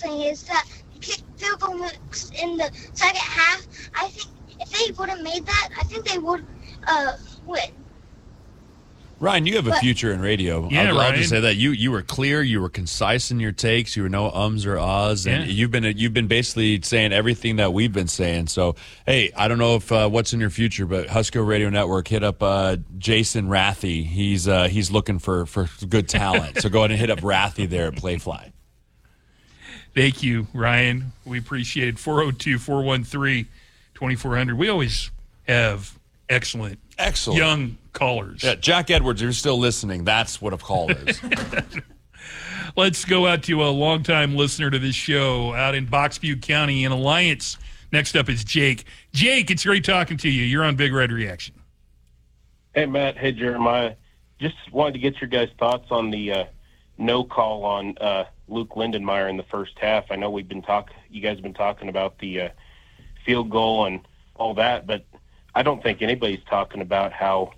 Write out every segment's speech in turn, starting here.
thing is that kick field goal in the second half. I think if they would have made that, I think they would win. Ryan, you have a future in radio. Yeah, I'll just say that you were clear, you were concise in your takes, you were no ums or ahs, and you've been basically saying everything that we've been saying. So, hey, I don't know if what's in your future, but Husker Radio Network, hit up Jason Rathy. He's looking for good talent. So go ahead and hit up Rathy there at Playfly. Thank you, Ryan. We appreciate it. 402-413-2400. We always have excellent young callers. Yeah, Jack Edwards, you're still listening. That's what a call is. Let's go out to a longtime listener to this show out in Boxview County in Alliance. Next up is Jake. Jake, it's great talking to you. You're on Big Red Reaction. Hey, Matt. Hey, Jeremiah. Just wanted to get your guys' thoughts on the no call on Luke Lindenmeyer in the first half. I know you guys have been talking about the field goal and all that, but I don't think anybody's talking about how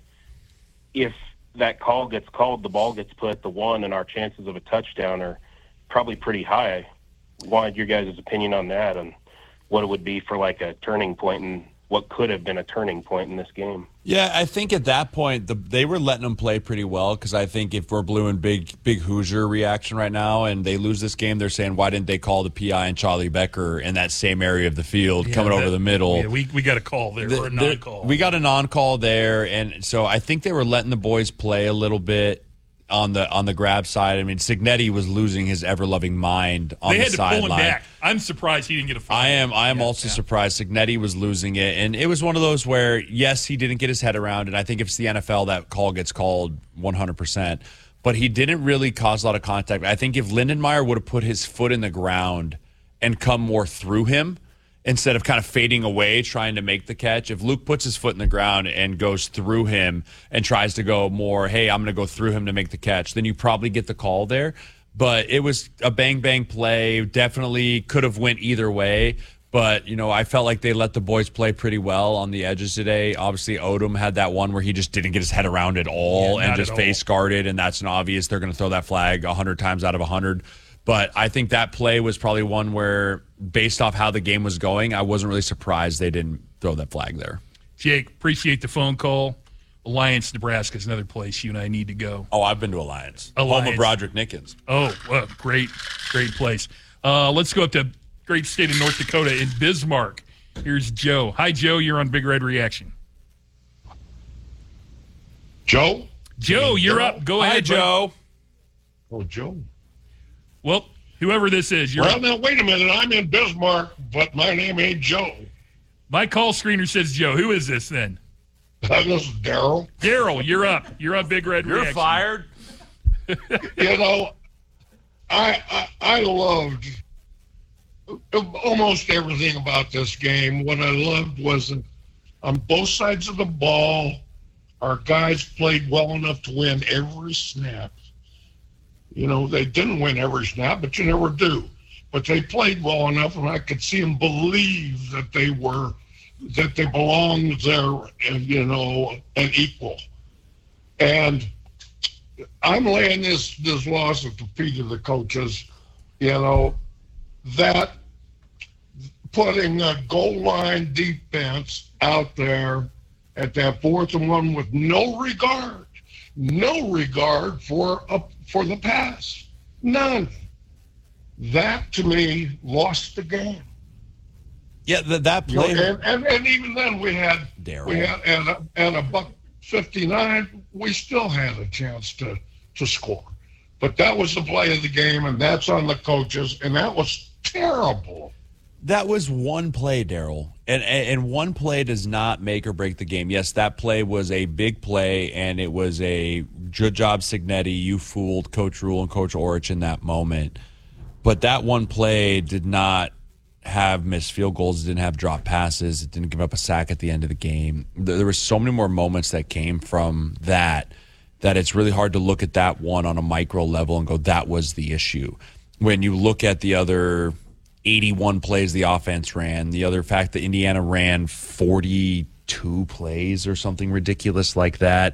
if that call gets called, the ball gets put at the one, and our chances of a touchdown are probably pretty high. Wanted your guys' opinion on that and what it would be for like a turning point and what could have been a turning point in this game. Yeah, I think at that point they were letting them play pretty well, because I think if we're blue and big Hoosier reaction right now and they lose this game, they're saying, why didn't they call the PI and Charlie Becker in that same area of the field coming over the middle? Yeah, we got a call there, or a non-call. We got a non-call there, and so I think they were letting the boys play a little bit on the grab side. I mean, Cignetti was losing his ever-loving mind on the sideline. They had to pull him back. I'm surprised he didn't get a foul. I am also surprised Cignetti was losing it. And it was one of those where, yes, he didn't get his head around, and I think if it's the NFL, that call gets called 100%. But he didn't really cause a lot of contact. I think if Lindenmeyer would have put his foot in the ground and come more through him, instead of kind of fading away trying to make the catch, if Luke puts his foot in the ground and goes through him and tries to go more, hey, I'm going to go through him to make the catch, then you probably get the call there. But it was a bang-bang play. Definitely could have went either way. But, I felt like they let the boys play pretty well on the edges today. Obviously, Odom had that one where he just didn't get his head around at all and just face guarded, and that's an obvious. They're going to throw that flag 100 times out of 100. But I think that play was probably one where, based off how the game was going, I wasn't really surprised they didn't throw that flag there. Jake, appreciate the phone call. Alliance, Nebraska is another place you and I need to go. Oh, I've been to Alliance. Home of Broderick Nickens. Oh, well, great place. Let's go up to great state of North Dakota in Bismarck. Here's Joe. Hi, Joe. You're on Big Red Reaction. Joe? Joe, you're up. Go ahead, Joe. Oh, Joe. Well, whoever this is, you're Well, up. now, wait a minute. I'm in Bismarck, but my name ain't Joe. My call screener says Joe. Who is this then? This is Daryl. Daryl, you're up. You're on Big Red Reaction. You're fired. I loved almost everything about this game. What I loved was that on both sides of the ball, our guys played well enough to win every snap. They didn't win every snap, but you never do. But they played well enough, and I could see them believe that they belonged there, and and equal. And I'm laying this loss at the feet of the coaches. That putting a goal line defense out there at that 4th and 1 with no regard for the pass. None. That, to me, lost the game. Yeah, that play. And even then we had and a $1.59, we still had a chance to score. But that was the play of the game, and that's on the coaches, and that was terrible. That was one play, Daryl. And one play does not make or break the game. Yes, that play was a big play, and it was a good job, Cignetti. You fooled Coach Rule and Coach Orich in that moment. But that one play did not have missed field goals. It didn't have drop passes. It didn't give up a sack at the end of the game. There were so many more moments that came from that it's really hard to look at that one on a micro level and go, that was the issue. When you look at the other 81 plays the offense ran, the other fact that Indiana ran 42 plays or something ridiculous like that,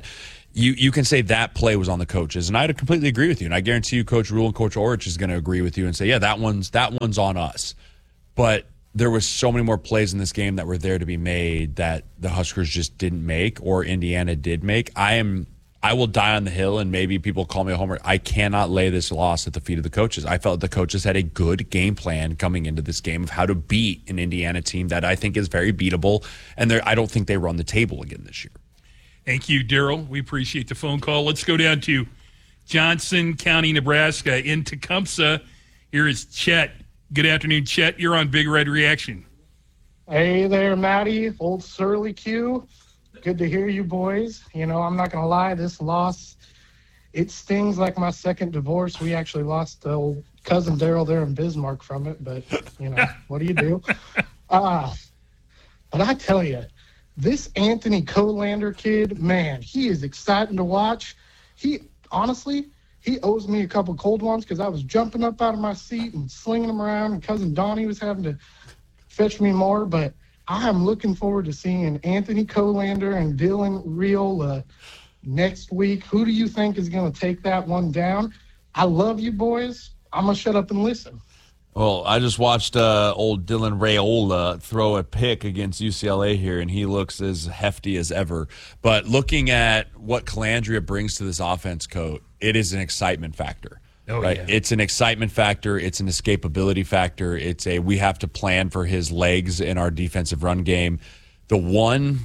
you can say that play was on the coaches. And I'd completely agree with you. And I guarantee you Coach Rule and Coach Orich is going to agree with you and say, yeah, that one's on us. But there was so many more plays in this game that were there to be made that the Huskers just didn't make or Indiana did make. I will die on the hill, and maybe people call me a homer. I cannot lay this loss at the feet of the coaches. I felt the coaches had a good game plan coming into this game of how to beat an Indiana team that I think is very beatable, and I don't think they run the table again this year. Thank you, Daryl. We appreciate the phone call. Let's go down to Johnson County, Nebraska, in Tecumseh. Here is Chet. Good afternoon, Chet. You're on Big Red Reaction. Hey there, Matty. Old Surly Q. Good to hear you boys. You know, I'm not going to lie, this loss, it stings like my second divorce. We actually lost old cousin Daryl there in Bismarck from it, but, you know, what do you do? But I tell you, this Anthony Colander kid, man, he is exciting to watch. He owes me a couple cold ones because I was jumping up out of my seat and slinging him around, and cousin Donnie was having to fetch me more, but I am looking forward to seeing Anthony Colander and Dylan Reel next week. Who do you think is going to take that one down? I love you boys. I'm going to shut up and listen. Well, I just watched old Dylan Raiola throw a pick against UCLA here, and he looks as hefty as ever. But looking at what Calandria brings to this offense, Coach, it is an excitement factor. Oh, right? Yeah. It's an excitement factor. It's an escapability factor. We have to plan for his legs in our defensive run game. The one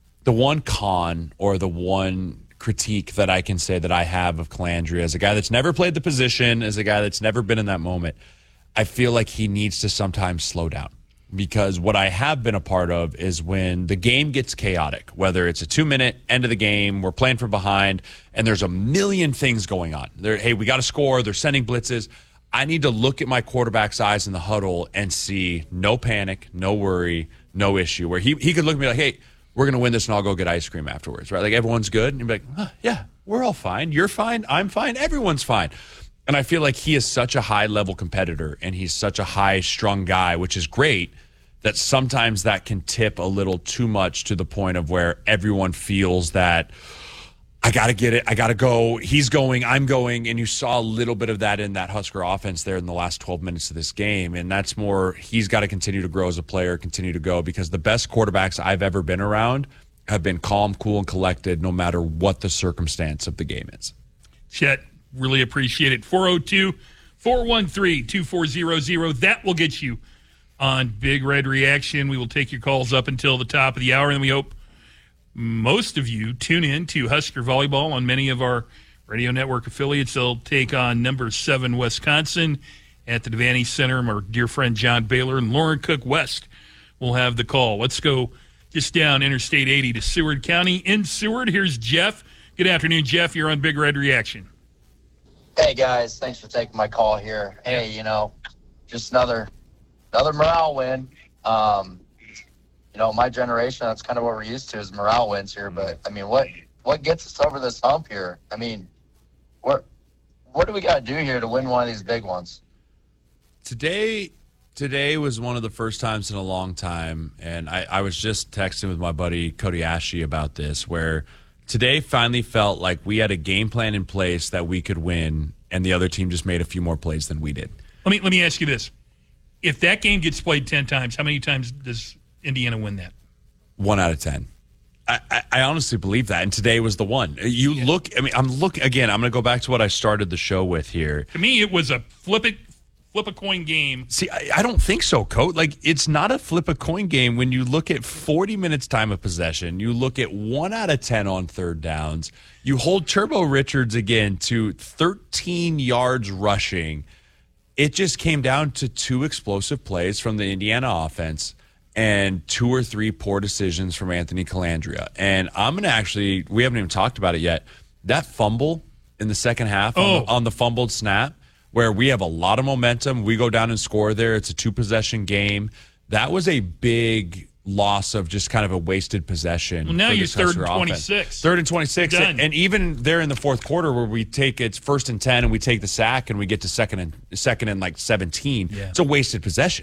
con or the one critique that I can say that I have of Calandria as a guy that's never played the position, as a guy that's never been in that moment, I feel like he needs to sometimes slow down. Because what I have been a part of is when the game gets chaotic, whether it's a 2-minute end of the game, we're playing from behind, and there's a million things going on. Hey, we got to score. They're sending blitzes. I need to look at my quarterback's eyes in the huddle and see no panic, no worry, no issue. Where he could look at me like, hey, we're going to win this, and I'll go get ice cream afterwards, right? Like, everyone's good. And you'd be like, yeah, we're all fine. You're fine. I'm fine. Everyone's fine. And I feel like he is such a high-level competitor, and he's such a high-strung guy, which is great, that sometimes that can tip a little too much to the point of where everyone feels that I got to get it, I got to go, he's going, I'm going, and you saw a little bit of that in that Husker offense there in the last 12 minutes of this game, and that's more, he's got to continue to grow as a player, continue to go, because the best quarterbacks I've ever been around have been calm, cool, and collected no matter what the circumstance of the game is. Chet, really appreciate it. 402-413-2400. That will get you on Big Red Reaction. We will take your calls up until the top of the hour, and we hope most of you tune in to Husker Volleyball on many of our radio network affiliates. They'll take on number 7 Wisconsin at the Devaney Center. Our dear friend John Baylor and Lauren Cook West will have the call. Let's go just down Interstate 80 to Seward County. In Seward, here's Jeff. Good afternoon, Jeff. You're on Big Red Reaction. Hey, guys. Thanks for taking my call here. Hey, just another morale win. My generation, that's kind of what we're used to is morale wins here. But, I mean, what gets us over this hump here? I mean, what do we got to do here to win one of these big ones? Today was one of the first times in a long time, and I was just texting with my buddy Cody Ashe about this, where today finally felt like we had a game plan in place that we could win, and the other team just made a few more plays than we did. Let me ask you this. If that game gets played 10 times, how many times does Indiana win that? 1 out of 10. I honestly believe that, and today was the one. I'm going to go back to what I started the show with here. To me, it was a flip a coin game. See, I don't think so, Coach. Like, it's not a flip a coin game when you look at 40 minutes time of possession. You look at 1 out of 10 on third downs. You hold Turbo Richards again to 13 yards rushing. It just came down to 2 explosive plays from the Indiana offense and 2 or 3 poor decisions from Anthony Calandria. And I'm going to we haven't even talked about it yet, that fumble in the second half on the fumbled snap, where we have a lot of momentum. We go down and score there. It's a 2-possession game. That was a big loss of just kind of a wasted possession. Well, now you're 3rd and 26. 3rd and 26. Done. And even there in the fourth quarter where it's 1st and 10 and we take the sack and we get to second and like 17, it's a wasted possession.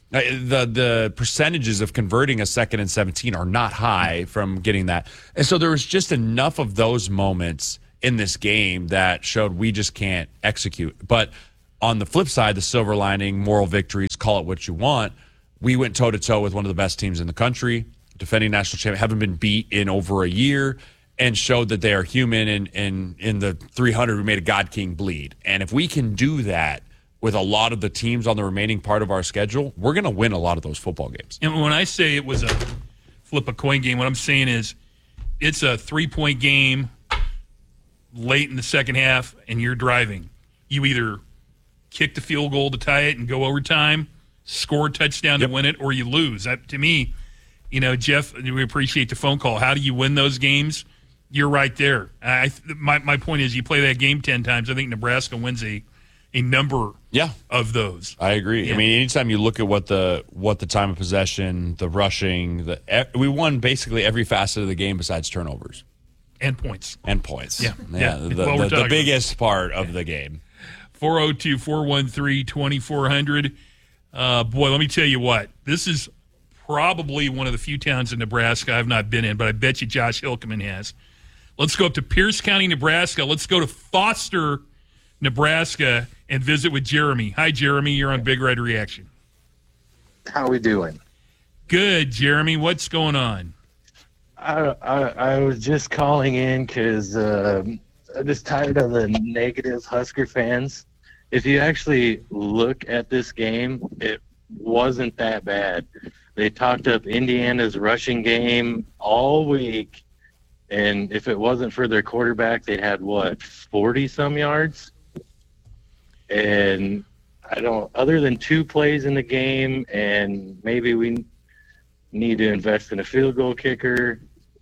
The percentages of converting a 2nd and 17 are not high from getting that. And so there was just enough of those moments in this game that showed we just can't execute. But on the flip side, the silver lining, moral victories, call it what you want, we went toe-to-toe with one of the best teams in the country, defending national champion, haven't been beat in over a year, and showed that they are human. And in the 300, we made a God King bleed. And if we can do that with a lot of the teams on the remaining part of our schedule, we're going to win a lot of those football games. And when I say it was a flip a coin game, what I'm saying is it's a 3-point game late in the second half, and you're driving. You either kick the field goal to tie it and go overtime, score a touchdown to win it, or you lose. That, to me, Jeff, we appreciate the phone call. How do you win those games? You're right there. My point is, you play that game 10 times. I think Nebraska wins a number of those. I agree. Yeah. I mean, anytime you look at what the time of possession, the rushing, we won basically every facet of the game besides turnovers. And points. Yeah. The biggest part of the game. 402-413-2400. Boy, let me tell you what. This is probably one of the few towns in Nebraska I've not been in, but I bet you Josh Hilkeman has. Let's go up to Pierce County, Nebraska. Let's go to Foster, Nebraska, and visit with Jeremy. Hi, Jeremy. You're on Big Red Reaction. How we doing? Good, Jeremy. What's going on? I was just calling in because I'm just tired of the negative Husker fans. If you actually look at this game, it wasn't that bad. They talked up Indiana's rushing game all week, and if it wasn't for their quarterback, they'd had, 40-some yards? And other than 2 plays in the game, and maybe we need to invest in a field goal kicker,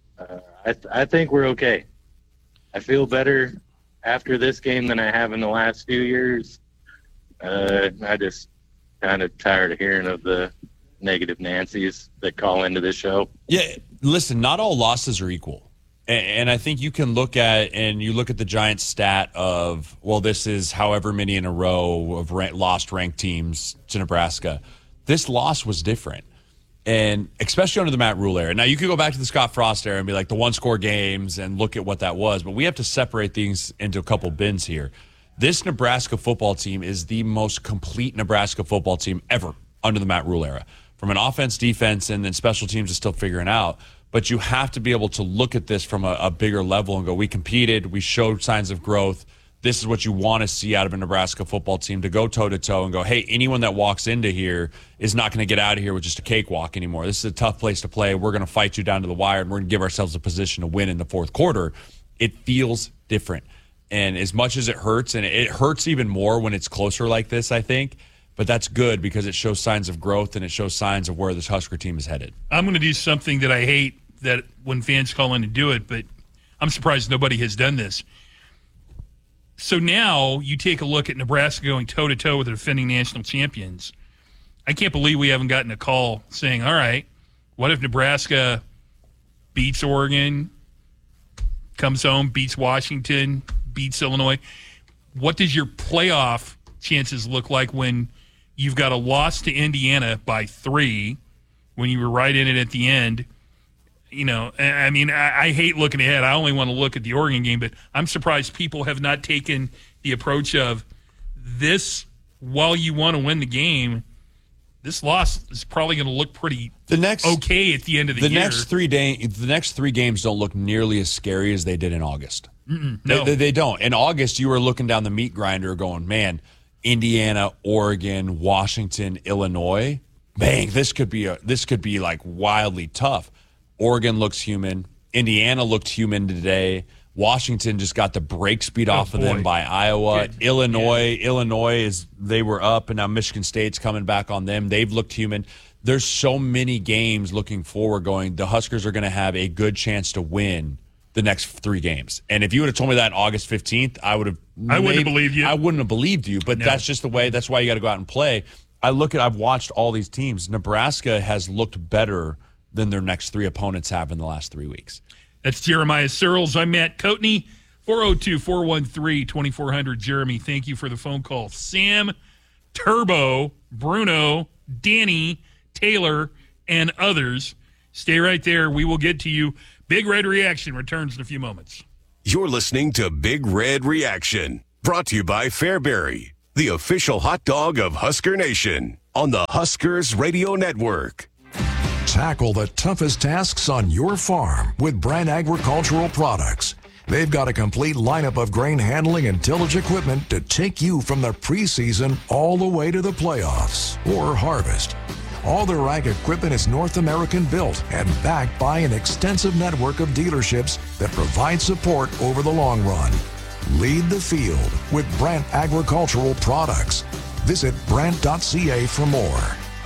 I think we're okay. I feel better after this game than I have in the last few years. I just kind of tired of hearing of the negative Nancys that call into this show. Yeah, listen, not all losses are equal. And I think you can look at the Giants stat of, this is however many in a row of lost ranked teams to Nebraska. This loss was different. And especially under the Matt Rule era. Now, you could go back to the Scott Frost era and be like the one-score games and look at what that was, but we have to separate things into a couple bins here. This Nebraska football team is the most complete Nebraska football team ever under the Matt Rule era. From an offense, defense, and then special teams is still figuring out. But you have to be able to look at this from a bigger level and go, we competed, we showed signs of growth. This is what you want to see out of a Nebraska football team, to go toe-to-toe and go, hey, anyone that walks into here is not going to get out of here with just a cakewalk anymore. This is a tough place to play. We're going to fight you down to the wire, and we're going to give ourselves a position to win in the fourth quarter. It feels different. And as much as it hurts, and it hurts even more when it's closer like this, I think, but that's good because it shows signs of growth and it shows signs of where this Husker team is headed. I'm going to do something that I hate that when fans call in to do it, but I'm surprised nobody has done this. So now you take a look at Nebraska going toe-to-toe with the defending national champions. I can't believe we haven't gotten a call saying, all right, what if Nebraska beats Oregon, comes home, beats Washington, beats Illinois? What does your playoff chances look like when you've got a loss to Indiana by 3, when you were right in it at the end? I mean, I hate looking ahead. I only want to look at the Oregon game, but I'm surprised people have not taken the approach of this. While you want to win the game, this loss is probably going to look pretty okay at the end of the year. The next 3 games don't look nearly as scary as they did in August. No, they don't. In August, you were looking down the meat grinder going, man, Indiana, Oregon, Washington, Illinois, bang, this could be like wildly tough. Oregon looks human. Indiana looked human today. Washington just got the brakes beat off of them by Iowa. Good. Illinois they were up, and now Michigan State's coming back on them. They've looked human. There's so many games looking forward going, the Huskers are going to have a good chance to win the next 3 games. And if you would have told me that August 15th, I wouldn't have believed you. I wouldn't have believed you, but that's just the way. That's why you got to go out and play. I've watched all these teams. Nebraska has looked better than their next 3 opponents have in the last 3 weeks. That's Jeremiah Searles. I'm Matt Coatney. 402-413-2400. Jeremy, thank you for the phone call. Sam, Turbo, Bruno, Danny, Taylor, and others. Stay right there. We will get to you. Big Red Reaction returns in a few moments. You're listening to Big Red Reaction, brought to you by Fairbury, the official hot dog of Husker Nation, on the Huskers Radio Network. Tackle the toughest tasks on your farm with Brand Agricultural Products. They've got a complete lineup of grain handling and tillage equipment to take you from the preseason all the way to the playoffs or harvest. All their ag equipment is North American built and backed by an extensive network of dealerships that provide support over the long run. Lead the field with Brand Agricultural Products. Visit Brand.ca for more.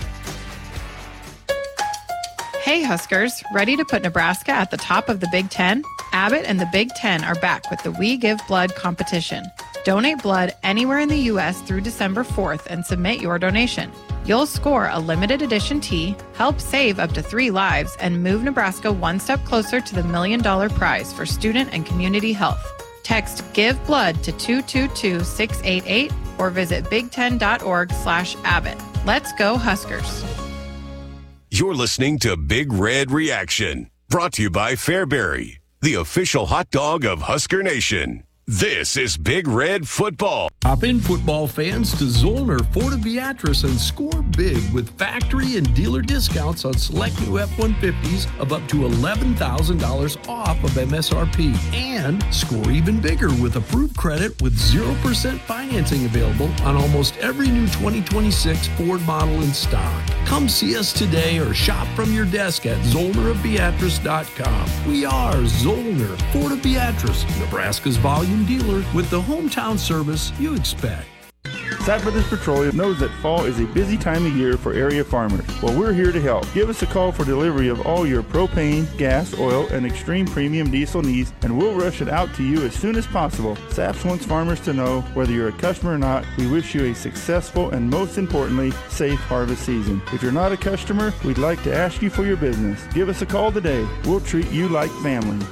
Hey Huskers, ready to put Nebraska at the top of the Big Ten? Abbott and the Big Ten are back with the We Give Blood competition. Donate blood anywhere in the U.S. through December 4th and submit your donation. You'll score a limited edition tee, help save up to 3 lives, and move Nebraska one step closer to the $1 million prize for student and community health. Text Give Blood to 222-688 or visit big10.org/Abbott. Let's go Huskers. You're listening to Big Red Reaction, brought to you by Fairbury, the official hot dog of Husker Nation. This is Big Red Football. Hop in, football fans, to Zollner Ford Beatrice and score big with factory and dealer discounts on select new F-150s of up to $11,000 off of MSRP. And score even bigger with approved credit with 0% financing available on almost every new 2026 Ford model in stock. Come see us today or shop from your desk at ZollnerofBeatrice.com. We are Zollner Ford Beatrice, Nebraska's volume dealer with the hometown service you expect. Side Brothers Petroleum knows that fall is a busy time of year for area farmers. Well, we're here to help. Give us a call for delivery of all your propane, gas, oil, and extreme premium diesel needs, and we'll rush it out to you as soon as possible. SAPS wants farmers to know, whether you're a customer or not, we wish you a successful and, most importantly, safe harvest season. If you're not a customer, we'd like to ask you for your business. Give us a call today. We'll treat you like family.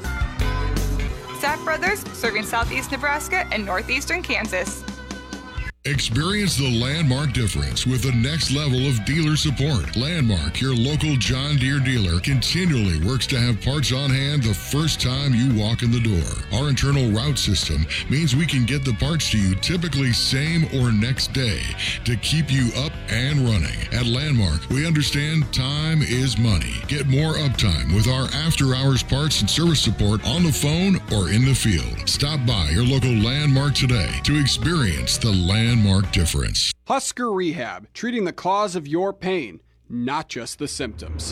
Sapp Brothers, serving southeast Nebraska and northeastern Kansas. Experience the Landmark difference with the next level of dealer support. Landmark, your local John Deere dealer, continually works to have parts on hand the first time you walk in the door. Our internal route system means we can get the parts to you typically same or next day to keep you up and running. At Landmark, we understand time is money. Get more uptime with our after-hours parts and service support on the phone or in the field. Stop by your local Landmark today to experience the Landmark difference. Husker Rehab, treating the cause of your pain, not just the symptoms.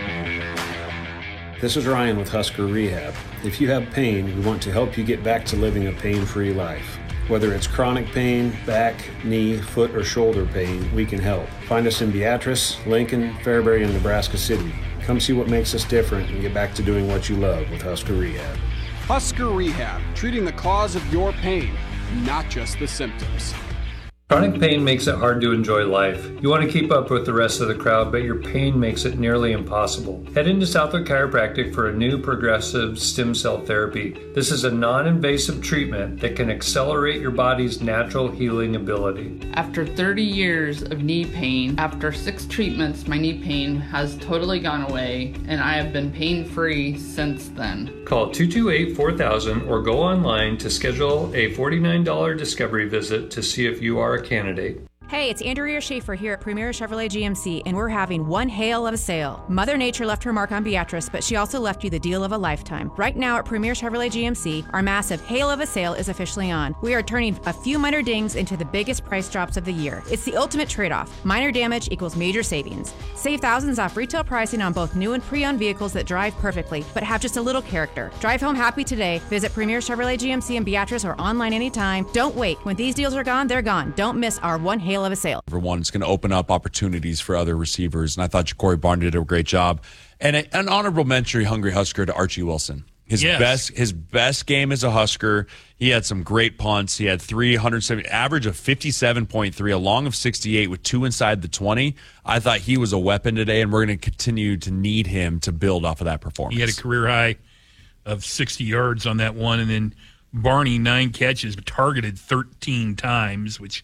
This is Ryan with Husker Rehab. If you have pain, we want to help you get back to living a pain-free life. Whether it's chronic pain, back, knee, foot, or shoulder pain, we can help. Find us in Beatrice, Lincoln, Fairbury, and Nebraska City. Come see what makes us different and get back to doing what you love with Husker Rehab. Husker Rehab, treating the cause of your pain, not just the symptoms. Chronic pain makes it hard to enjoy life. You want to keep up with the rest of the crowd, but your pain makes it nearly impossible. Head into Southwood Chiropractic for a new progressive stem cell therapy. This is a non-invasive treatment that can accelerate your body's natural healing ability. After 30 years of knee pain, after 6 treatments, my knee pain has totally gone away, and I have been pain-free since then. Call 228-4000 or go online to schedule a $49 discovery visit to see if you are a candidate. Hey, it's Andrea Schaefer here at Premier Chevrolet GMC, and we're having one hail of a sale. Mother Nature left her mark on Beatrice, but she also left you the deal of a lifetime. Right now at Premier Chevrolet GMC, our massive hail of a sale is officially on. We are turning a few minor dings into the biggest price drops of the year. It's the ultimate trade-off. Minor damage equals major savings. Save thousands off retail pricing on both new and pre-owned vehicles that drive perfectly, but have just a little character. Drive home happy today. Visit Premier Chevrolet GMC in Beatrice or online anytime. Don't wait. When these deals are gone, they're gone. Don't miss our one hail of a sale. Everyone, it's going to open up opportunities for other receivers, and I thought Ja'Cory Barnes did a great job. And an honorable mention, Hungry Husker, to Archie Wilson. His best game as a Husker. He had some great punts. He had 370, average of 57.3, a long of 68 with 2 inside the 20. I thought he was a weapon today, and we're going to continue to need him to build off of that performance. He had a career high of 60 yards on that one, and then Barney 9 catches, but targeted 13 times, which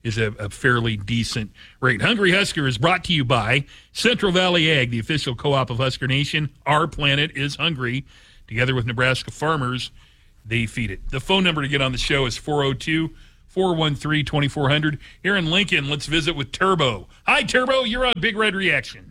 is a fairly decent rate. Hungry Husker is brought to you by Central Valley Ag, the official co-op of Husker Nation. Our planet is hungry. Together with Nebraska farmers, they feed it. The phone number to get on the show is 402-413-2400. Here in Lincoln, let's visit with Turbo. Hi, Turbo. You're on Big Red Reaction.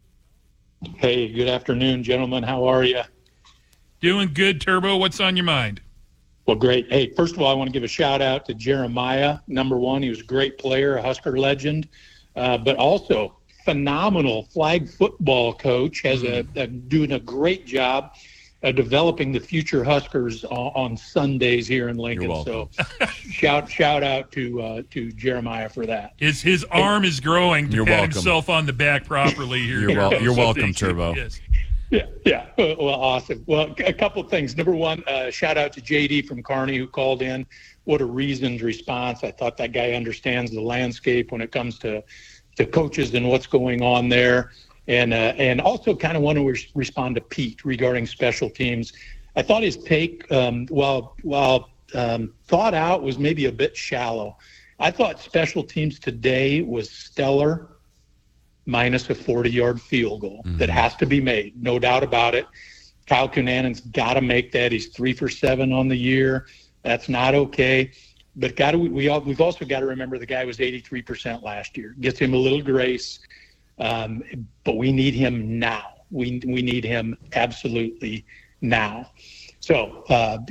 Hey, good afternoon, gentlemen. How are you? Doing good, Turbo. What's on your mind? Well, great. Hey, first of all, I want to give a shout-out to Jeremiah, number one. He was a great player, a Husker legend, but also phenomenal flag football coach, doing a great job developing the future Huskers on Sundays here in Lincoln. So shout out to Jeremiah for that. His arm is growing to You're pat welcome. himself on the back properly here. You're welcome, Turbo. Yes. Yeah. Well, awesome. Well, a couple of things. Number one, shout out to JD from Kearney who called in. What a reasoned response. I thought that guy understands the landscape when it comes to coaches and what's going on there. And also kind of want to respond to Pete regarding special teams. I thought his take, while thought out, was maybe a bit shallow. I thought special teams today was stellar, minus a 40-yard field goal that has to be made, no doubt about it. Kyle Cunanan's got to make that. He's 3 for 7 on the year. That's not okay. But we've also got to remember the guy was 83% last year. Gets him a little grace, but we need him now. We need him absolutely now. So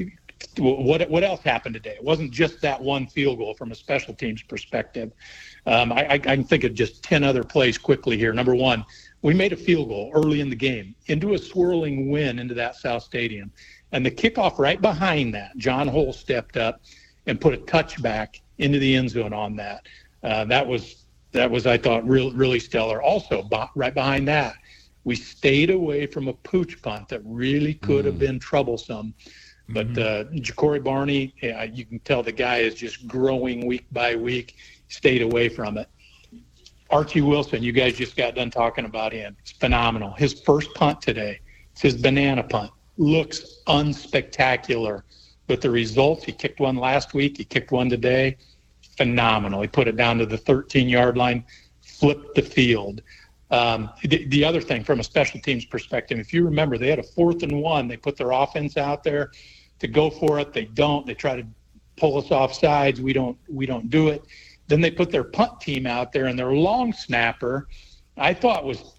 what else happened today? It wasn't just that one field goal from a special teams perspective. I can think of just 10 other plays quickly here. Number one, we made a field goal early in the game into a swirling wind into that South Stadium. And the kickoff right behind that, John Hull stepped up and put a touchback into the end zone on that. That was I thought, really stellar. Also, right behind that, we stayed away from a pooch punt that really could have been troublesome. But Ja'Cory Barney, you can tell the guy is just growing week by week. Stayed away from it. Archie Wilson, you guys just got done talking about him. It's phenomenal. His first punt today, it's his banana punt, looks unspectacular. But the results, he kicked one last week, he kicked one today, phenomenal. He put it down to the 13-yard line, flipped the field. The other thing from a special teams perspective, if you remember, they had a 4th and 1. They put their offense out there to go for it. They don't. They try to pull us off sides. We don't do it. Then they put their punt team out there, and their long snapper, I thought was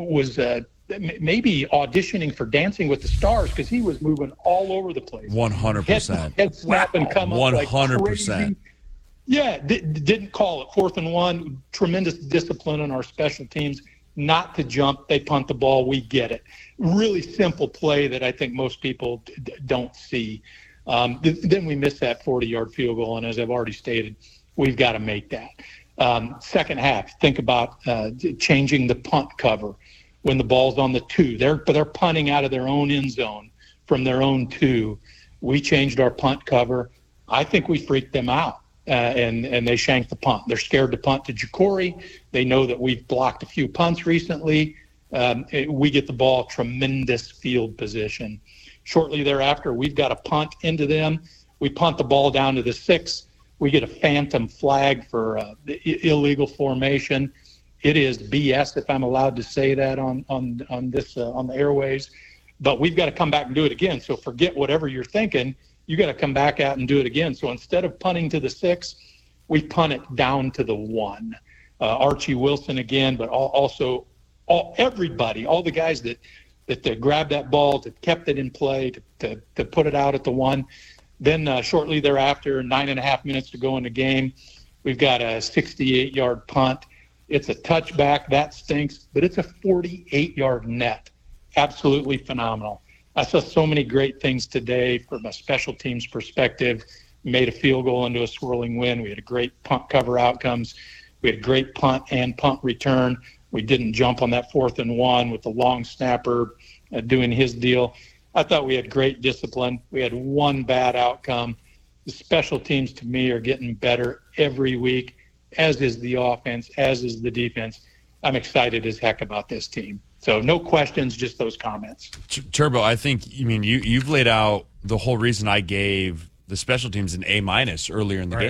maybe auditioning for Dancing with the Stars because he was moving all over the place. 100%. Head snap and come up like 100%. crazy. Yeah, didn't call it 4th and 1. Tremendous discipline on our special teams not to jump. They punt the ball. We get it. Really simple play that I think most people don't see. Then we missed that 40-yard field goal, and as I've already stated, we've got to make that. Second half, think about changing the punt cover when the ball's on the 2. They're punting out of their own end zone from their own 2. We changed our punt cover. I think we freaked them out, and they shanked the punt. They're scared to punt to Ja'Cory. They know that we've blocked a few punts recently. We get the ball, tremendous field position. Shortly thereafter, we've got a punt into them. We punt the ball down to the 6. We get a phantom flag for illegal formation. It is BS, if I'm allowed to say that on the airways. But we've got to come back and do it again. So forget whatever you're thinking. You got to come back out and do it again. So instead of punting to the 6, we punt it down to the 1. Archie Wilson again, but also everybody, all the guys that grabbed that ball, that kept it in play, to put it out at the 1. Then shortly thereafter, 9.5 minutes to go in the game, we've got a 68-yard punt. It's a touchback. That stinks, but it's a 48-yard net. Absolutely phenomenal. I saw so many great things today from a special teams perspective. We made a field goal into a swirling wind. We had a great punt cover outcomes. We had a great punt and punt return. We didn't jump on that 4th and 1 with the long snapper doing his deal. I thought we had great discipline. We had one bad outcome. The special teams, to me, are getting better every week, as is the offense, as is the defense. I'm excited as heck about this team. So no questions, just those comments. Turbo, I think, you've laid out the whole reason I gave the special teams an A- earlier in the game.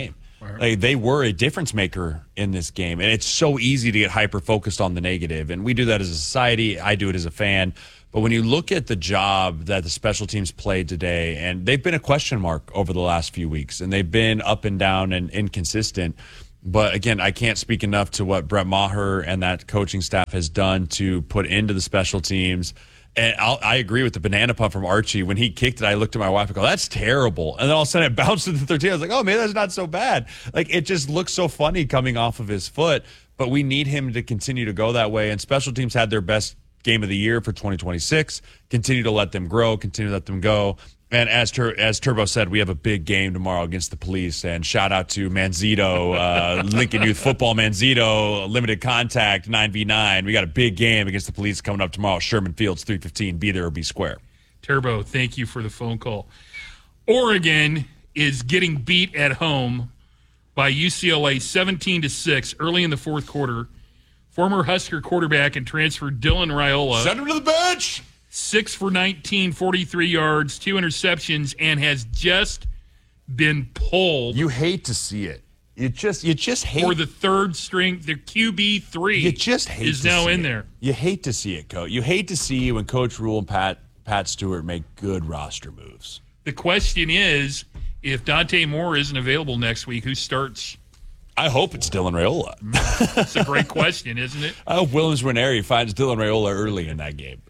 Like, they were a difference maker in this game, and it's so easy to get hyper-focused on the negative, and we do that as a society. I do it as a fan. But when you look at the job that the special teams played today, and they've been a question mark over the last few weeks, and they've been up and down and inconsistent. But again, I can't speak enough to what Brett Maher and that coaching staff has done to put into the special teams. And I agree with the banana punt from Archie. When he kicked it, I looked at my wife and go, "That's terrible." And then all of a sudden it bounced to the 13. I was like, "Oh, man, that's not so bad." Like, it just looks so funny coming off of his foot. But we need him to continue to go that way. And special teams had their best game of the year for 2026. Continue to let them grow. Continue to let them go. And as Turbo said, we have a big game tomorrow against the Police. And shout out to Manzito, Lincoln Youth Football Manzito, limited contact, 9v9. We got a big game against the Police coming up tomorrow. Sherman Fields, 3:15. Be there or be square. Turbo, thank you for the phone call. Oregon is getting beat at home by UCLA 17-6 early in the fourth quarter. Former Husker quarterback and transfer Dylan Raiola. Send him to the bench. 6 for 19, 43 yards, 2 interceptions, and has just been pulled. You hate to see it. You just hate for the third string. The QB3 you just hate is to now see in it. there. You hate to see it, Coach. You hate to see when Coach Rule and Pat Stewart make good roster moves. The question is, if Dante Moore isn't available next week, who starts? I hope it's Dylan Raiola. That's a great question, isn't it? I hope Williams-Ranieri finds Dylan Raiola early in that game.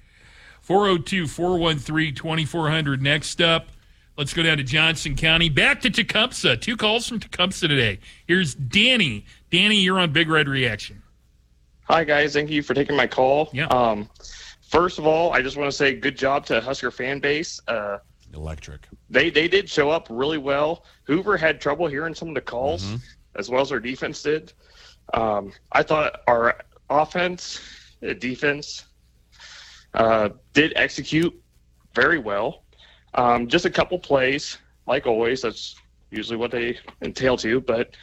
402-413-2400. Next up, let's go down to Johnson County. Back to Tecumseh. 2 calls from Tecumseh today. Here's Danny. Danny, you're on Big Red Reaction. Hi, guys. Thank you for taking my call. Yeah. First of all, I just want to say good job to Husker fan base. Electric. They did show up really well. Hoover had trouble hearing some of the calls, as well as our defense did. I thought our defense did execute very well. Just a couple plays, like always. That's usually what they entail to. But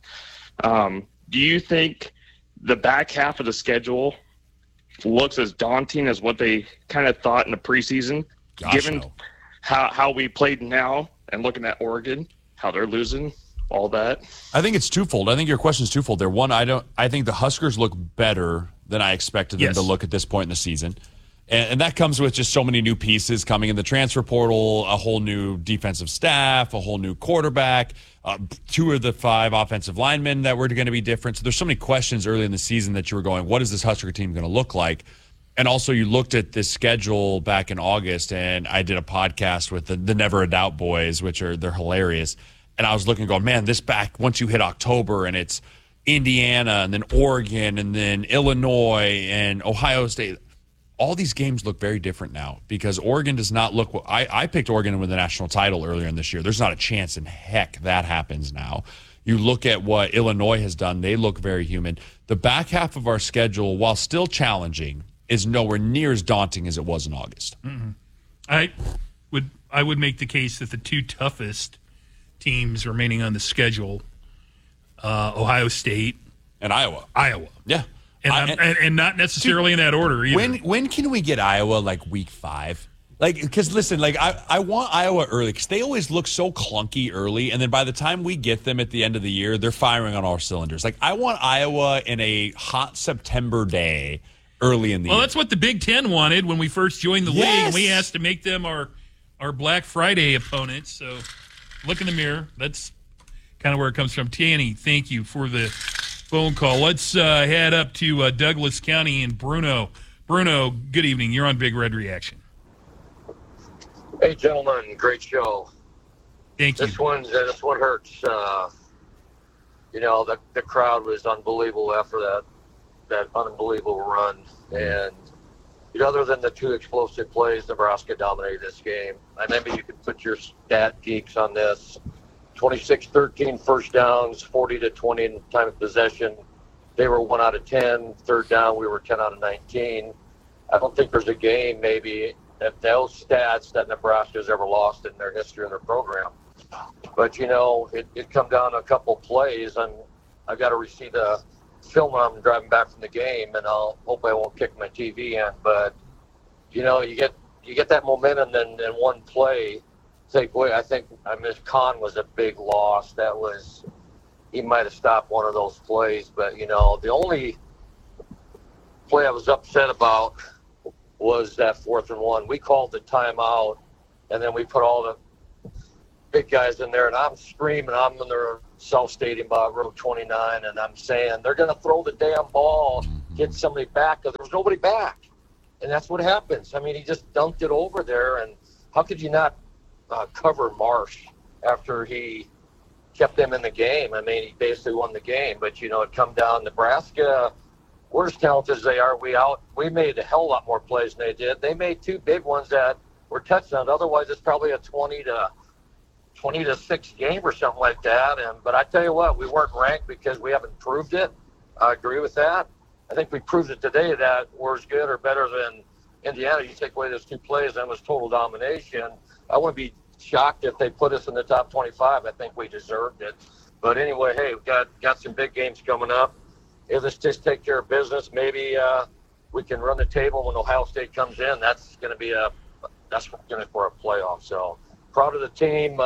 do you think the back half of the schedule looks as daunting as what they kind of thought in the preseason, given how we played now and looking at Oregon, how they're losing, all that? I think it's twofold. I think your question is twofold there. One, I think the Huskers look better than I expected them to look at this point in the season. And that comes with just so many new pieces coming in the transfer portal, a whole new defensive staff, a whole new quarterback, 2 of the 5 offensive linemen that were going to be different. So there's so many questions early in the season that you were going, what is this Husker team going to look like? And also you looked at this schedule back in August, and I did a podcast with the Never a Doubt boys, they're hilarious. And I was looking and going, man, this back, once you hit October and it's Indiana and then Oregon and then Illinois and Ohio State, all these games look very different now because Oregon does not look – I picked Oregon to win the national title earlier in this year. There's not a chance in heck that happens now. You look at what Illinois has done. They look very human. The back half of our schedule, while still challenging, is nowhere near as daunting as it was in August. Mm-hmm. I would make the case that the 2 toughest teams remaining on the schedule, Ohio State and Iowa. Yeah. And not necessarily in that order either. When can we get Iowa like week 5? Like, because listen, like I want Iowa early because they always look so clunky early, and then by the time we get them at the end of the year, they're firing on all cylinders. Like, I want Iowa in a hot September day early in the year. Well, that's what the Big Ten wanted when we first joined the league, and we asked to make them our Black Friday opponents. So look in the mirror. That's kind of where it comes from. Tanny, thank you for the phone call. Let's head up to Douglas County and Bruno. Bruno, good evening. You're on Big Red Reaction. Hey, gentlemen, great show. Thank you. This one hurts. The crowd was unbelievable after that unbelievable run. And other than the 2 explosive plays, Nebraska dominated this game. And maybe you could put your stat geeks on this. 26-13 first downs, 40-20 in time of possession. They were 1 out of 10. Third down, we were 10 out of 19. I don't think there's a game maybe at those stats that Nebraska's ever lost in their history of their program. But, it come down to a couple plays, and I got to receive the film when I'm driving back from the game, and I'll hope I won't kick my TV in. But, you get that momentum, and then one play, say, boy, I think Miss Khan was a big loss. That was, he might have stopped one of those plays. But, you know, the only play I was upset about was that 4th and 1. We called the timeout, and then we put all the big guys in there, and I'm screaming. I'm in the South Stadium by row 29, and I'm saying, they're going to throw the damn ball, get somebody back. There was nobody back, and that's what happens. I mean, he just dunked it over there, and how could you not cover Marsh after he kept them in the game? I mean, he basically won the game, but, you know, it come down Nebraska. We're as talented as they are. We made a hell of a lot more plays than they did. They made 2 big ones that were touchdowns. Otherwise, it's probably a 20 to 6 game or something like that. But I tell you what, we weren't ranked because we haven't proved it. I agree with that. I think we proved it today that we're as good or better than Indiana. You take away those 2 plays, that was total domination. I wouldn't be shocked if they put us in the top 25. I think we deserved it. But anyway, hey, we've got some big games coming up. If let's just take care of business, maybe we can run the table when Ohio State comes in. That's going to be for a playoff. So proud of the team.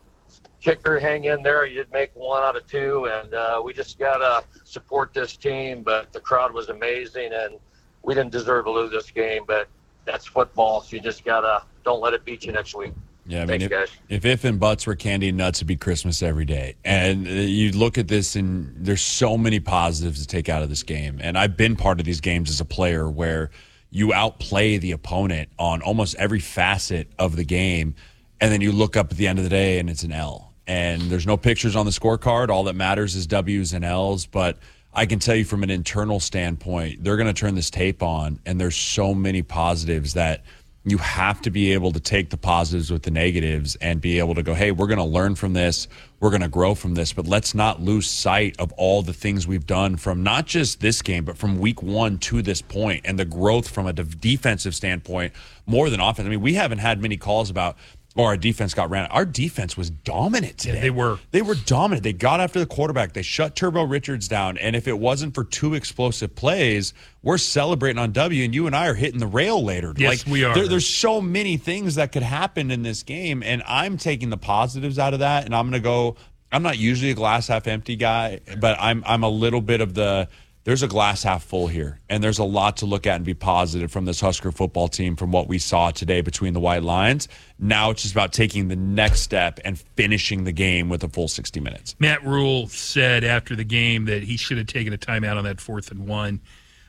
Kicker, hang in there. You did make 1 out of 2, and we just got to support this team. But the crowd was amazing, and we didn't deserve to lose this game. But that's football, so you just got to don't let it beat you next week. Yeah, I Thanks, mean, guys. if and buts were candy and nuts, it'd be Christmas every day. And you look at this, and there's so many positives to take out of this game. And I've been part of these games as a player where you outplay the opponent on almost every facet of the game, and then you look up at the end of the day, and it's an L. And there's no pictures on the scorecard. All that matters is W's and L's. But I can tell you from an internal standpoint, they're going to turn this tape on, and there's so many positives that – you have to be able to take the positives with the negatives and be able to go, hey, we're going to learn from this. We're going to grow from this. But let's not lose sight of all the things we've done from not just this game, but from week 1 to this point and the growth from a defensive standpoint more than offense. I mean, we haven't had many calls about, our defense got ran. Our defense was dominant today. Yeah, they were. They were dominant. They got after the quarterback. They shut Turbo Richards down. And if it wasn't for 2 explosive plays, we're celebrating on W, and you and I are hitting the rail later. Yes, we are. There's so many things that could happen in this game, and I'm taking the positives out of that, and I'm going to go – I'm not usually a glass half empty guy, but I'm a little bit of the – there's a glass half full here, and there's a lot to look at and be positive from this Husker football team from what we saw today between the white lines. Now it's just about taking the next step and finishing the game with a full 60 minutes. Matt Rule said after the game that he should have taken a timeout on that 4th and 1.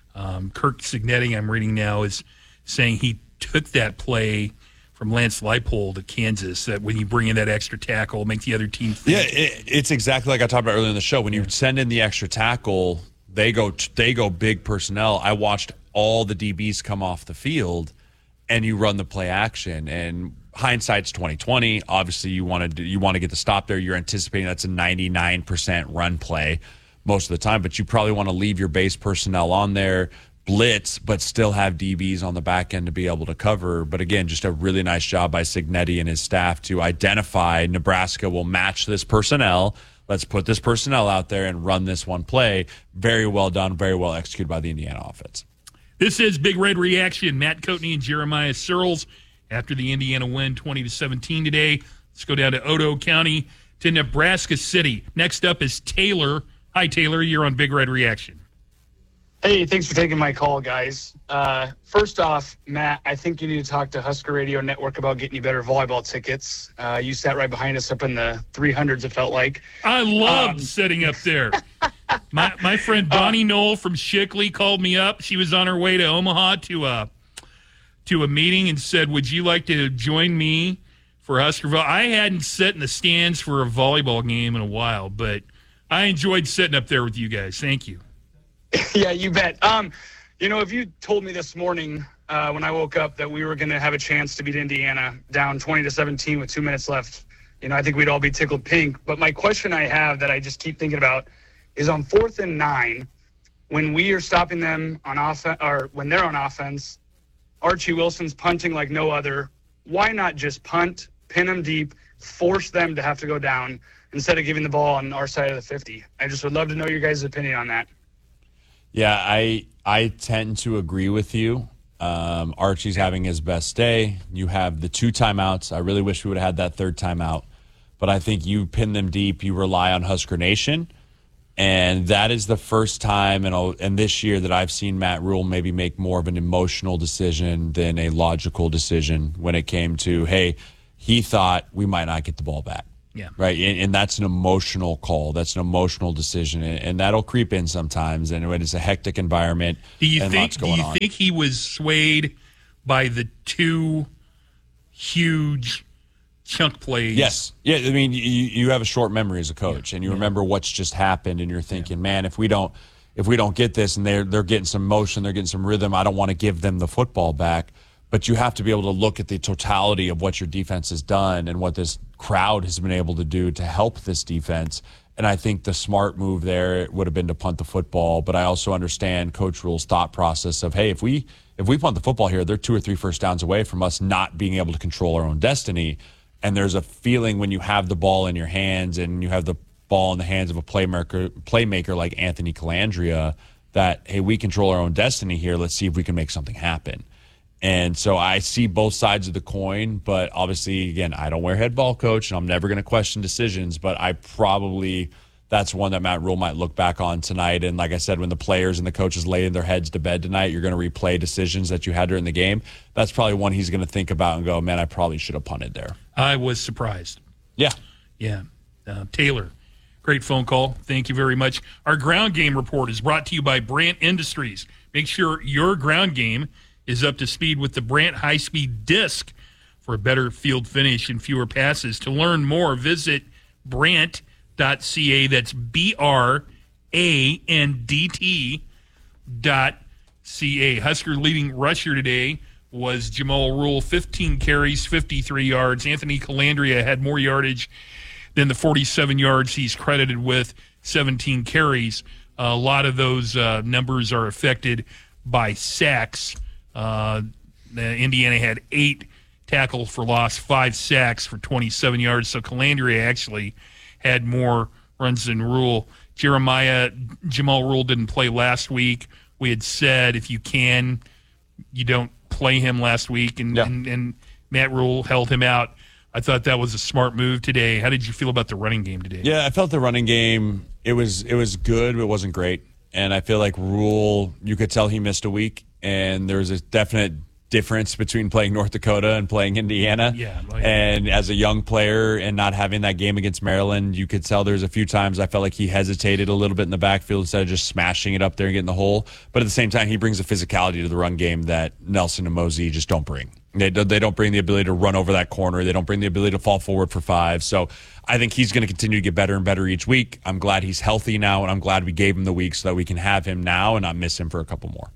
Kirk Cignetti, I'm reading now, is saying he took that play from Lance Leipold to Kansas, that when you bring in that extra tackle, make the other team think. Yeah, it's exactly like I talked about earlier in the show. When you send in the extra tackle, they go big personnel. I watched all the DBs come off the field, and you run the play action. And hindsight's 20/20. Obviously, you want to get the stop there. You're anticipating that's a 99% run play most of the time, but you probably want to leave your base personnel on there, blitz, but still have DBs on the back end to be able to cover. But again, just a really nice job by Cignetti and his staff to identify Nebraska will match this personnel. Let's put this personnel out there and run this one play. Very well done, very well executed by the Indiana offense. This is Big Red Reaction. Matt Coatney and Jeremiah Searles after the Indiana win 20-17 today. Let's go down to Otoe County to Nebraska City. Next up is Taylor. Hi, Taylor. You're on Big Red Reaction. Hey, thanks for taking my call, guys. First off, Matt, I think you need to talk to Husker Radio Network about getting you better volleyball tickets. You sat right behind us up in the 300s, it felt like. I loved sitting up there. My friend Bonnie Knoll from Shickley called me up. She was on her way to Omaha to a meeting and said, would you like to join me for Huskerville? I hadn't sat in the stands for a volleyball game in a while, but I enjoyed sitting up there with you guys. Thank you. Yeah, you bet. If you told me this morning when I woke up that we were going to have a chance to beat Indiana down 20-17 with 2 minutes left, I think we'd all be tickled pink. But my question I have that I just keep thinking about is on 4th and 9, when we are stopping them on offense, or when they're on offense, Archie Wilson's punting like no other. Why not just punt, pin them deep, force them to have to go down instead of giving the ball on our side of the 50? I just would love to know your guys' opinion on that. Yeah, I tend to agree with you. Archie's having his best day. You have the 2 timeouts. I really wish we would have had that 3rd timeout. But I think you pin them deep. You rely on Husker Nation. And that is the first time in this year that I've seen Matt Rule maybe make more of an emotional decision than a logical decision when it came to, hey, he thought we might not get the ball back. Yeah. Right. And that's an emotional call. That's an emotional decision. And that'll creep in sometimes. And when it's a hectic environment, Do you and lots going on. think he was swayed by the two huge chunk plays? Yes. Yeah. I mean, you have a short memory as a coach, and you remember what's just happened, and you're thinking, man, if we don't get this, and they're getting some motion, they're getting some rhythm, I don't want to give them the football back. But you have to be able to look at the totality of what your defense has done and what this crowd has been able to do to help this defense. And I think the smart move there would have been to punt the football. But I also understand Coach Rule's thought process of, hey, if we punt the football here, they're 2 or 3 first downs away from us not being able to control our own destiny. And there's a feeling when you have the ball in your hands and you have the ball in the hands of a playmaker like Anthony Calandria that, hey, we control our own destiny here. Let's see if we can make something happen. And so I see both sides of the coin, but obviously, again, I don't wear head ball coach, and I'm never going to question decisions, but that's one that Matt Rule might look back on tonight. And like I said, when the players and the coaches lay their heads to bed tonight, you're going to replay decisions that you had during the game. That's probably one he's going to think about and go, man, I probably should have punted there. I was surprised. Yeah. Yeah. Taylor, great phone call. Thank you very much. Our ground game report is brought to you by Brandt Industries. Make sure your ground game is up to speed with the Brandt high-speed disc for a better field finish and fewer passes. To learn more, visit Brandt.ca. That's BRANDT.ca. Husker leading rusher today was Jamal Rule, 15 carries, 53 yards. Anthony Calandria had more yardage than the 47 yards he's credited with, 17 carries. A lot of those numbers are affected by sacks. Indiana had 8 tackles for loss, 5 sacks for 27 yards. So Calandria actually had more runs than Rule. Jamal Rule didn't play last week. We had said if you don't play him last week, and Matt Rule held him out. I thought that was a smart move today. How did you feel about the running game today? Yeah, I felt the running game, it was good, but it wasn't great. And I feel like Rule, you could tell he missed a week. And there's a definite difference between playing North Dakota and playing Indiana. Yeah. And as a young player and not having that game against Maryland, you could tell there's a few times I felt like he hesitated a little bit in the backfield instead of just smashing it up there and getting the hole. But at the same time, he brings a physicality to the run game that Nelson and Mosey just don't bring. They don't bring the ability to run over that corner. They don't bring the ability to fall forward for 5. So I think he's going to continue to get better and better each week. I'm glad he's healthy now, and I'm glad we gave him the week so that we can have him now and not miss him for a couple more.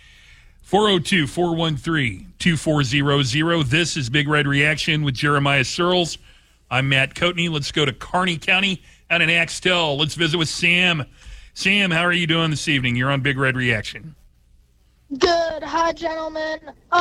402-413-2400. This is Big Red Reaction with Jeremiah Searles. I'm Matt Coatney. Let's go to Kearney County out in Axtell. Let's visit with Sam. Sam, how are you doing this evening? You're on Big Red Reaction. Good. Hi, gentlemen.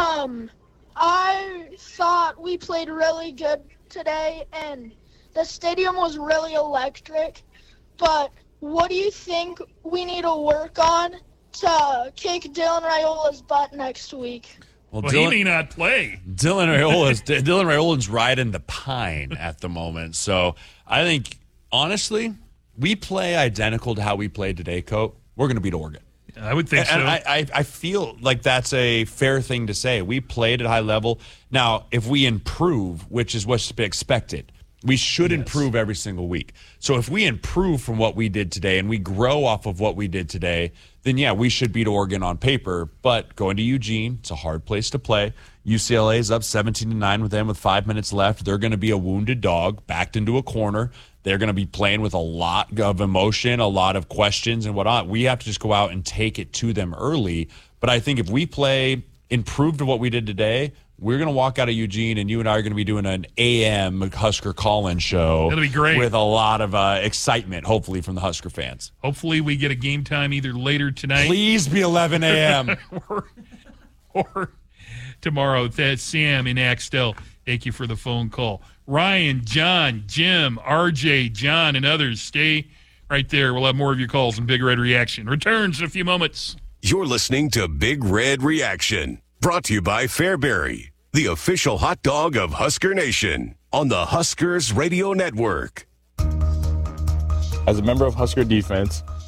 I thought we played really good today, and the stadium was really electric. But what do you think we need to work on to kick Dylan Raiola's butt next week? Well, he may not play. Dylan Raiola's riding the pine at the moment. So I think, honestly, we play identical to how we played today, Cope. We're going to beat Oregon. I would think so. And I feel like that's a fair thing to say. We played at high level. Now, if we improve, which is what's expected, we should improve every single week. So if we improve from what we did today and we grow off of what we did today, then yeah, we should beat Oregon on paper. But going to Eugene, it's a hard place to play. UCLA is up 17-9 with them with 5 minutes left. They're going to be a wounded dog backed into a corner. They're going to be playing with a lot of emotion, a lot of questions and whatnot. We have to just go out and take it to them early. But I think if we play improved to what we did today, we're going to walk out of Eugene, and you and I are going to be doing an AM Husker call-in show. That'll be great. With a lot of excitement, hopefully, from the Husker fans. Hopefully we get a game time either later tonight. Please be 11 a.m. or tomorrow. That's Sam in Axtell. Thank you for the phone call. Ryan, John, Jim, RJ, John, and others, stay right there. We'll have more of your calls in Big Red Reaction. Returns in a few moments. You're listening to Big Red Reaction, brought to you by Fairbury, the official hot dog of Husker Nation, on the Huskers Radio Network. As a member of Husker defense,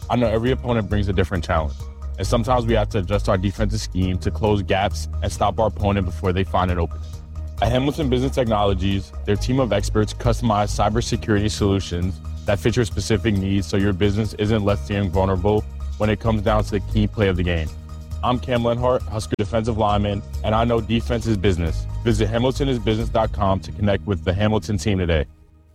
I know every opponent brings a different challenge, and sometimes we have to adjust our defensive scheme to close gaps and stop our opponent before they find an opening. At Hamilton Business Technologies, their team of experts customize cybersecurity solutions that fit your specific needs so your business isn't left feeling vulnerable when it comes down to the key play of the game. I'm Cam Lenhart, Husker defensive lineman, and I know defense is business. Visit hamiltonisbusiness.com to connect with the Hamilton team today.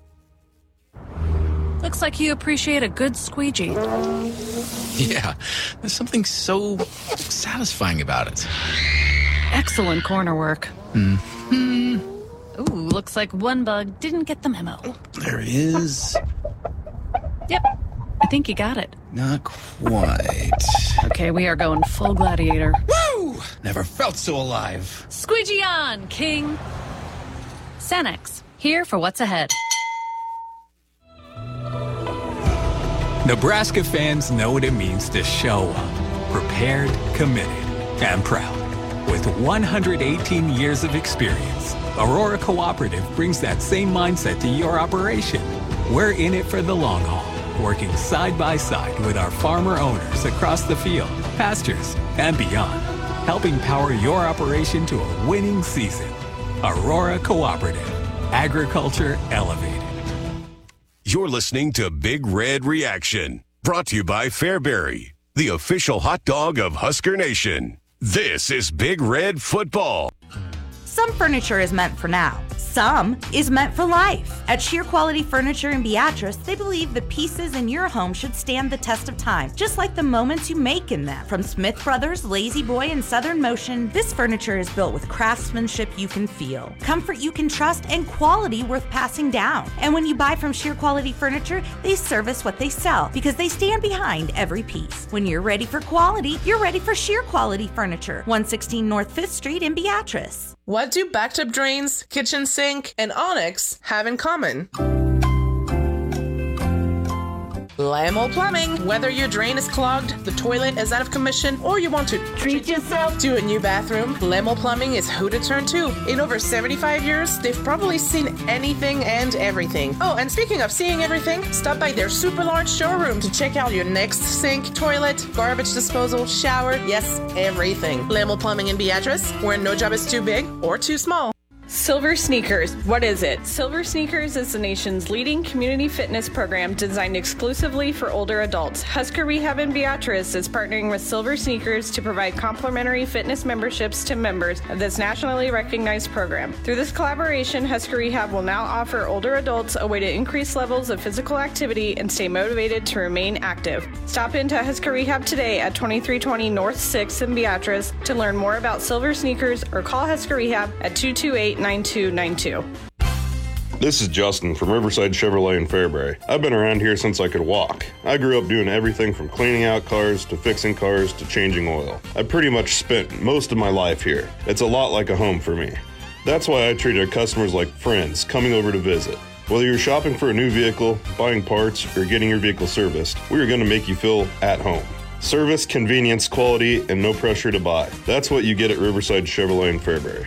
Looks like you appreciate a good squeegee. Yeah, there's something so satisfying about it. Excellent corner work. Mm-hmm. Ooh, looks like one bug didn't get the memo. There is. Yep, I think you got it. Not quite. Okay, we are going full gladiator. Woo! Never felt so alive. Squeegee on, King. Sanex, here for what's ahead. Nebraska fans know what it means to show up, prepared, committed, and proud. With 118 years of experience, Aurora Cooperative brings that same mindset to your operation. We're in it for the long haul, working side by side with our farmer owners across the field, pastures, and beyond, helping power your operation to a winning season. Aurora Cooperative, agriculture elevated. You're listening to Big Red Reaction, brought to you by Fairbury, the official hot dog of Husker Nation. This is Big Red Football. Some furniture is meant for now. Some is meant for life. At Sheer Quality Furniture in Beatrice, they believe the pieces in your home should stand the test of time, just like the moments you make in them. From Smith Brothers, Lazy Boy, and Southern Motion, this furniture is built with craftsmanship you can feel, comfort you can trust, and quality worth passing down. And when you buy from Sheer Quality Furniture, they service what they sell because they stand behind every piece. When you're ready for quality, you're ready for Sheer Quality Furniture, 116 North 5th Street in Beatrice. What do bathtub drains, kitchen sink, and Onyx have in common? Lamo Plumbing. Whether your drain is clogged, the toilet is out of commission, or you want to treat yourself to a new bathroom, Lamo Plumbing is who to turn to. In over 75 years, they've probably seen anything and everything. Oh, and speaking of seeing everything, stop by their super large showroom to check out your next sink, toilet, garbage disposal, shower, yes, everything. Lamo Plumbing in Beatrice, where no job is too big or too small. Silver Sneakers. What is it? Silver Sneakers is the nation's leading community fitness program designed exclusively for older adults. Husker Rehab in Beatrice is partnering with Silver Sneakers to provide complimentary fitness memberships to members of this nationally recognized program. Through this collaboration, Husker Rehab will now offer older adults a way to increase levels of physical activity and stay motivated to remain active. Stop into Husker Rehab today at 2320 North 6th in Beatrice to learn more about Silver Sneakers or call Husker Rehab at 228-9292. This is Justin from Riverside Chevrolet in Fairbury. I've been around here since I could walk. I grew up doing everything from cleaning out cars to fixing cars to changing oil. I pretty much spent most of my life here. It's a lot like a home for me. That's why I treat our customers like friends coming over to visit. Whether you're shopping for a new vehicle, buying parts, or getting your vehicle serviced, we are going to make you feel at home. Service, convenience, quality, and no pressure to buy. That's what you get at Riverside Chevrolet in Fairbury.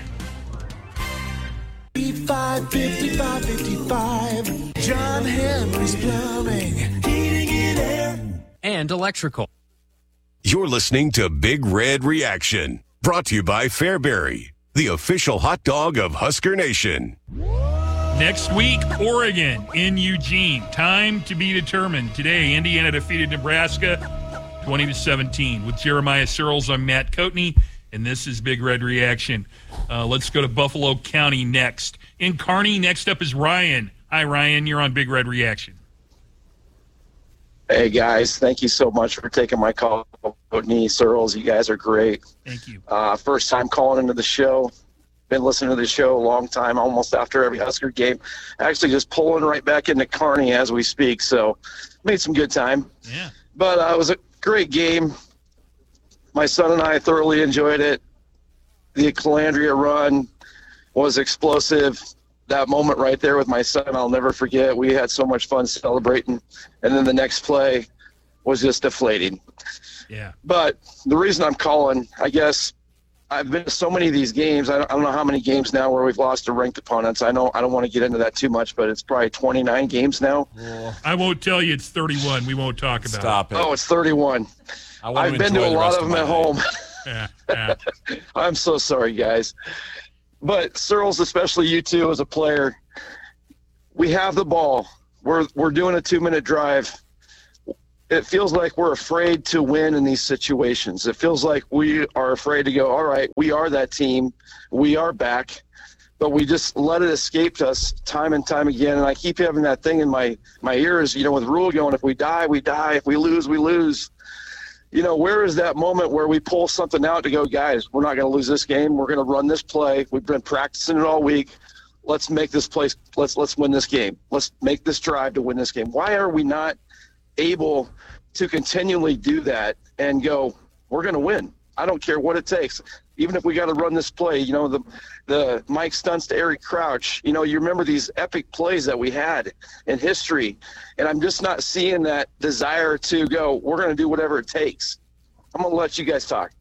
55, John Henry's Plumbing, heating and air, and electrical. You're listening to Big Red Reaction, brought to you by Fairbury, the official hot dog of Husker Nation. Next week, Oregon in Eugene. Time to be determined. Today, Indiana defeated Nebraska 20-17. With Jeremiah Searles, I'm Matt Coatney, and this is Big Red Reaction. Let's go to Buffalo County next. In Kearney, next up is Ryan. Hi, Ryan. You're on Big Red Reaction. Hey, guys. Thank you so much for taking my call. Coatney, Searles, you guys are great. Thank you. First time calling into the show. Been listening to the show a long time, almost after every Husker game. Actually just pulling right back into Kearney as we speak, so made some good time. Yeah. But it was a great game. My son and I thoroughly enjoyed it. The Calandria run was explosive. That moment right there with my son, I'll never forget. We had so much fun celebrating. And then the next play was just deflating. Yeah. But the reason I'm calling, I guess I've been to so many of these games. I don't know how many games now where we've lost to ranked opponents. I know I don't want to get into that too much, but it's probably 29 games now. I won't tell you it's 31. We won't talk about Stop it. Oh, it's 31. I've been to a lot of them at home. Yeah. I'm so sorry, guys. But Searles, especially you two as a player, we have the ball. We're doing a 2-minute drive. It feels like we're afraid to win in these situations. It feels like we are afraid to go, all right, we are that team. We are back. But we just let it escape us time and time again. And I keep having that thing in my ears, with Rule going, if we die, we die. If we lose, we lose. Where is that moment where we pull something out to go, guys, we're not going to lose this game. We're going to run this play. We've been practicing it all week. Let's make this place. Let's win this game. Let's make this drive to win this game. Why are we not able to continually do that and go, we're going to win? I don't care what it takes. Even if we got to run this play, the Mike Stunts to Eric Crouch, you remember these epic plays that we had in history. And I'm just not seeing that desire to go, we're going to do whatever it takes. I'm going to let you guys talk.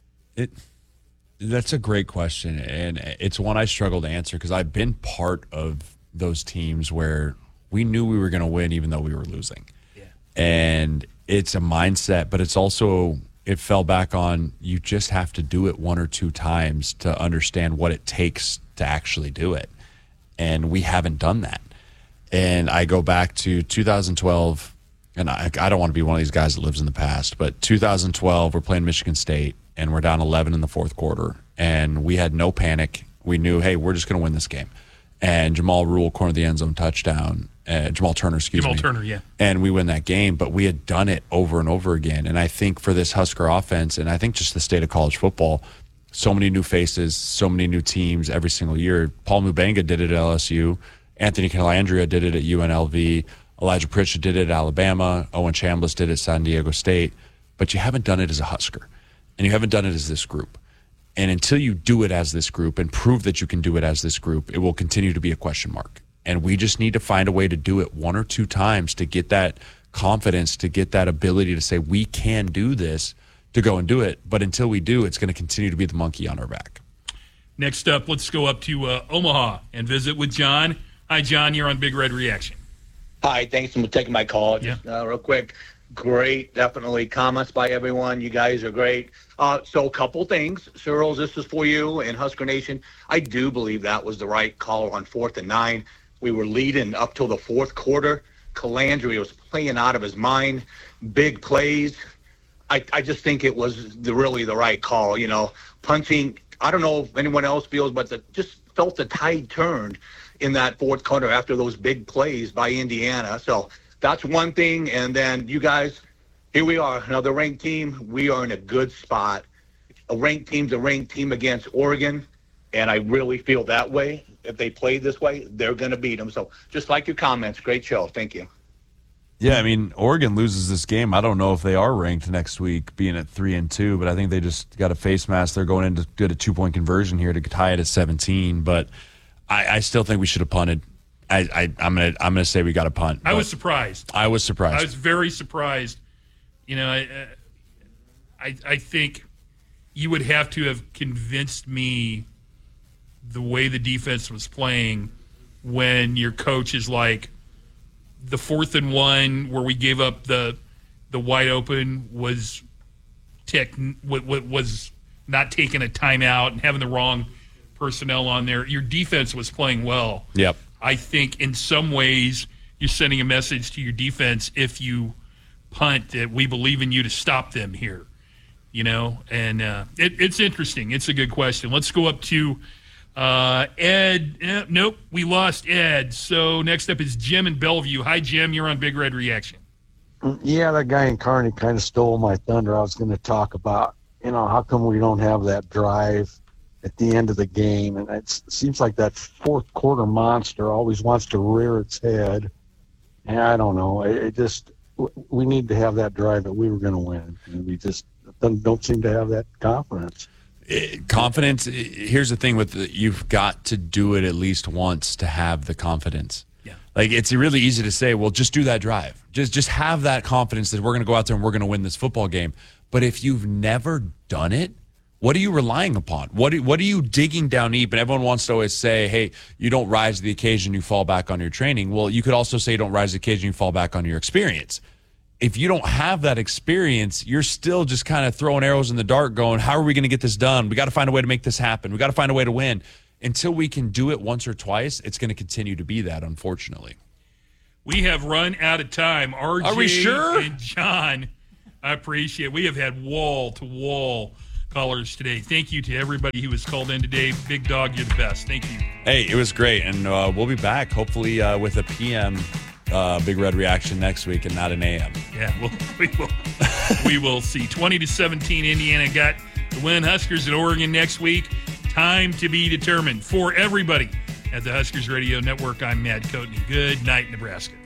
That's a great question. And it's one I struggle to answer because I've been part of those teams where we knew we were going to win even though we were losing. Yeah. And it's a mindset, but it's also, it fell back on, you just have to do it 1 or 2 times to understand what it takes to actually do it. And we haven't done that. And I go back to 2012, and I don't want to be one of these guys that lives in the past, but 2012, we're playing Michigan State, and we're down 11 in the fourth quarter. And we had no panic. We knew, hey, we're just going to win this game. And Jamal Rule cornered the end zone touchdown. Jamal Turner, excuse me. Jamal Turner, yeah. And we win that game, but we had done it over and over again. And I think for this Husker offense, and I think just the state of college football, so many new faces, so many new teams every single year. Paul Mubenga did it at LSU. Anthony Calandria did it at UNLV. Elijah Pritchett did it at Alabama. Owen Chambliss did it at San Diego State. But you haven't done it as a Husker, and you haven't done it as this group. And until you do it as this group and prove that you can do it as this group, it will continue to be a question mark. And we just need to find a way to do it 1 or 2 times to get that confidence, to get that ability to say we can do this, to go and do it. But until we do, it's going to continue to be the monkey on our back. Next up, let's go up to Omaha and visit with John. Hi, John. You're on Big Red Reaction. Hi. Thanks for taking my call. Just real quick. Great, definitely comments by everyone. You guys are great. So a couple things. Searles, this is for you and Husker Nation. I do believe that was the right call on 4th and 9. We were leading up till the fourth quarter. Calandria was playing out of his mind. Big plays. I just think it was really the right call. Punching. I don't know if anyone else feels, but just felt the tide turned in that fourth quarter after those big plays by Indiana. So that's one thing. And then you guys, here we are, another ranked team. We are in a good spot. A ranked team's a ranked team against Oregon, and I really feel that way. If they play this way, they're going to beat them. So just like your comments, great show. Thank you. Yeah, I mean, Oregon loses this game. I don't know if they are ranked next week, being at 3-2, but I think they just got a face mask. They're going in to get a 2-point conversion here to tie it at 17. But I still think we should have punted. I'm gonna say we got to punt. I was surprised. I was surprised. I was very surprised. I think you would have to have convinced me the way the defense was playing when your coach is like, the 4th and 1 where we gave up the wide open was not taking a timeout and having the wrong personnel on there. Your defense was playing well. Yep. I think in some ways you're sending a message to your defense if you punt that we believe in you to stop them here. And it's interesting. It's a good question. Let's go up to Ed. Nope, we lost Ed. So next up is Jim in Bellevue. Hi, Jim. You're on Big Red Reaction. Yeah, that guy in Kearney kind of stole my thunder. I was going to talk about, how come we don't have that drive at the end of the game? And it seems like that fourth quarter monster always wants to rear its head. And I don't know. We need to have that drive that we were going to win. And we just don't seem to have that confidence. Confidence. Here's the thing with you've got to do it at least once to have the confidence. Yeah. Like, it's really easy to say, well, just do that drive. Just have that confidence that we're going to go out there and we're going to win this football game. But if you've never done it, what are you relying upon? What are you digging down deep? And everyone wants to always say, hey, you don't rise to the occasion, you fall back on your training. Well, you could also say you don't rise to the occasion, you fall back on your experience. If you don't have that experience, you're still just kind of throwing arrows in the dark going, how are we going to get this done? We got to find a way to make this happen. We got to find a way to win. Until we can do it once or twice, it's going to continue to be that, unfortunately. We have run out of time. RJ Are we sure? and John, I appreciate it. We have had wall-to-wall callers today. Thank you to everybody who was called in today. Big Dog, you're the best. Thank you. Hey, it was great. And we'll be back, hopefully, with a PM Big Red Reaction next week and not an AM. Yeah, we will see. 20-17, Indiana got the win. Huskers at Oregon next week. Time to be determined. For everybody at the Huskers Radio Network, I'm Matt Coatney. Good night, Nebraska.